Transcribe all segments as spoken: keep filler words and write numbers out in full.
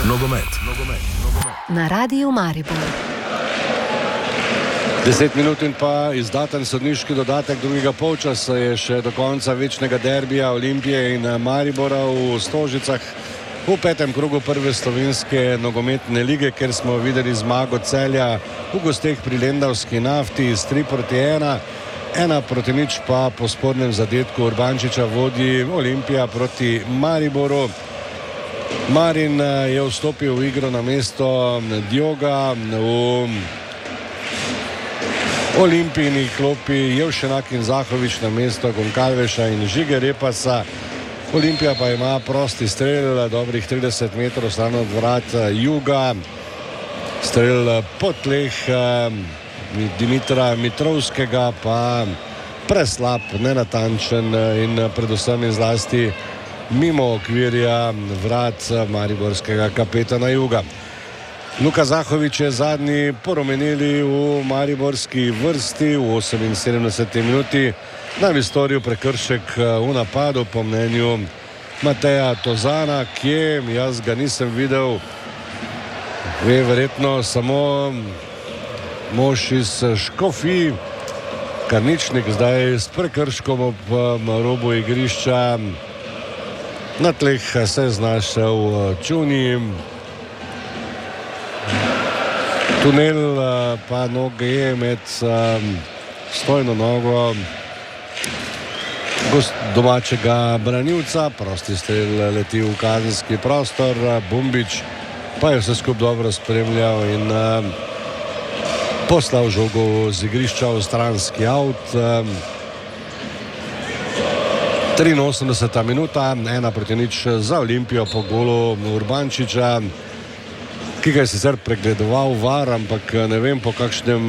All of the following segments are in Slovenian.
Nogomet, nogomet, nogomet. Na Radiu Maribor. Deset minut in pa izdaten sodniški dodatek drugega polčasa je še do konca večnega derbija Olimpije in Maribora v Stožicah v petem krogu prve slovenske nogometne lige, ker smo videli zmago Celja v gosteh pri Lendavski Nafti s tri proti ena. Ena proti nič pa po spornem zadetku Urbančiča vodi Olimpija proti Mariboru. Marin je vstopil v igro na mesto Dioga, v Olimpijini klopi Jevšenak in Zahovič na mesto Gonkalveša in Žige Repasa. Olimpija pa ima prosti strel, dobrih trideset metrov stran od vrat Juga. Strel po tleh Dimitra Mitrovskega pa preslab, nenatančen in predvsem in zlasti mimo okvirja vrat mariborskega kapetana Juga. Luka Zahovič je zadnji porumenili v mariborski vrsti v oseminsedemdeseti minuti. Naj bi storil prekršek v napadu po mnenju Mateja Tozana, kje, jaz ga nisem videl, je verjetno samo mož iz Škofij, Karničnik zdaj s prekrškom ob robu igrišča. Na tleh se je znašel Čuni. Tunel pa noge med stojno nogo domačega branilca. Prosti strel leti v kazenski prostor. Bumbič pa je vse skupaj dobro spremljal in poslal žogo z igrišča v stranski avt. triinosemdeseta minuta, ena proti nič za Olimpijo po golu Urbančiča, ki ga je sicer pregledoval V A R, ampak ne vem, po kakšnem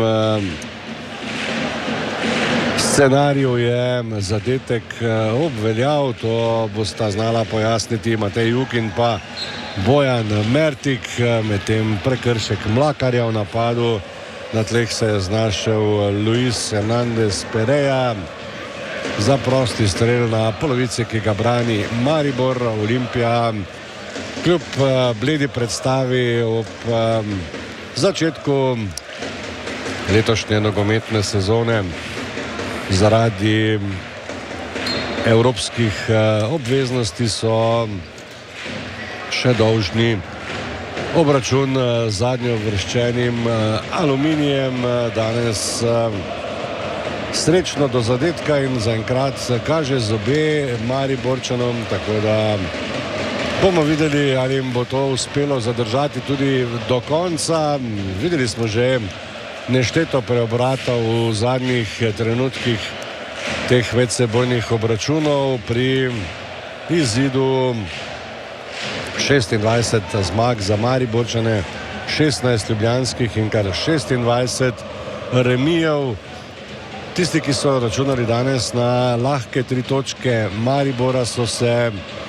scenariju je zadetek obveljal. To bosta znala pojasniti Matej Jug in pa Bojan Mertik. Medtem prekršek Mlakarja v napadu. Na tleh se je znašel Luis Hernandez Pereja za prosti strel na polovici, ki ga brani Maribor. Olimpija kljub bledi predstavi ob začetku letošnje nogometne sezone zaradi evropskih obveznosti so še dolžni obračun z zadnjo vrščenim Aluminijem. Danes srečno do zadetka in zaenkrat kaže zobe Mariborčanom, tako da bomo videli, ali jim bo to uspelo zadržati tudi do konca. Videli smo že nešteto preobratov v zadnjih trenutkih teh večsebojnih obračunov. Pri izidu šestindvajset zmag za Mariborčane, šestnajst ljubljanskih in kar šestindvajset remijev. Tisti, ki so računali danes na lahke tri točke Maribora, so se